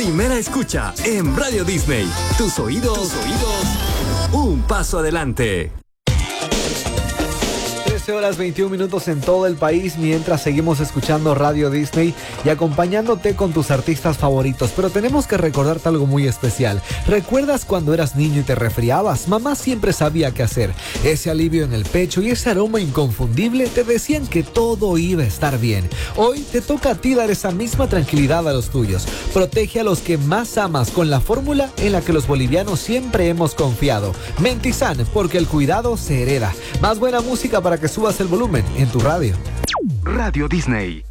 primera escucha en Radio Disney. Tus oídos, un paso adelante. 13:21 en todo el país, mientras seguimos escuchando Radio Disney y acompañándote con tus artistas favoritos. Pero tenemos que recordarte algo muy especial. ¿Recuerdas cuando eras niño y te resfriabas? Mamá siempre sabía qué hacer. Ese alivio en el pecho y ese aroma inconfundible te decían que todo iba a estar bien. Hoy te toca a ti dar esa misma tranquilidad a los tuyos. Protege a los que más amas con la fórmula en la que los bolivianos siempre hemos confiado. Mentizan, porque el cuidado se hereda. Más buena música para que subas el volumen en tu radio. Radio Disney.